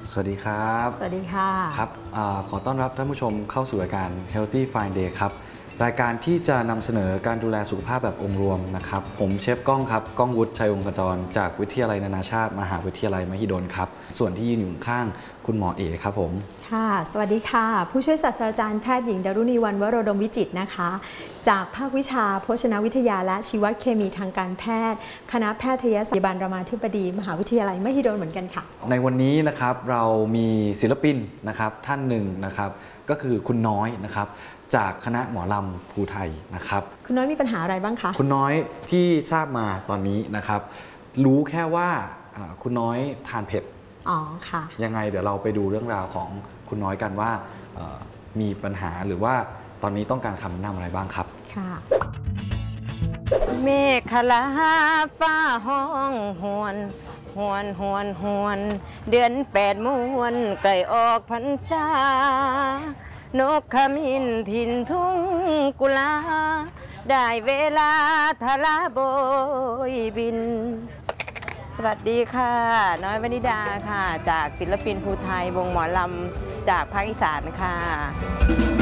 สวัสดีครับสวัสดีค่ะครับขอต้อนรับท่านผู้ชมเข้าสู่รายการ Healthy Fine Day ครับรายการที่จะนำเสนอการดูแลสุขภาพแบบองค์รวมนะครับผมเชฟก้องครับก้องวุฒิชัยวงศ์ขจรจากวิทยาลัยนานาชาติมหาวิทยาลัยมหิดลครับส่วนที่ยืนอยู่ข้างคุณหมอเอครับผมค่ะสวัสดีค่ะผู้ช่วยศาสตราจารย์แพทย์หญิงดารุณีวรรณวโรดมวิจิตรนะคะจากภาควิชาโภชนาวิทยาและชีวเคมีทางการแพทย์คณะแพทยศาสตร์โรงพยาบาลรามาธิบดีมหาวิทยาลัยมหิดลเหมือนกันค่ะในวันนี้นะครับเรามีศิลปินนะครับท่านหนึ่งนะครับก็คือคุณน้อยนะครับจากคณะหมอลำภูไทยนะครับคุณน้อยมีปัญหาอะไรบ้างคะคุณน้อยที่ทราบมาตอนนี้นะครับรู้แค่ว่าคุณน้อยทานเผ็ดอ๋อค่ะยังไงเดี๋ยวเราไปดูเรื่องราวของคุณน้อยกันว่ามีปัญหาหรือว่าตอนนี้ต้องการคำแนะนำอะไรบ้างครับค่ะเมฆขลาฟ้าห้องหวนหวนหวนหวนเดือน8 มวนไก่ออกพรรษานกขมิ้นถิ่นทุ่งกุลาได้เวลาทลาโบยบินสวัสดีค่ะน้อยวนิดาค่ะจากศิลปินภูไทยวงหมอลำจากภาคอีสานค่ะ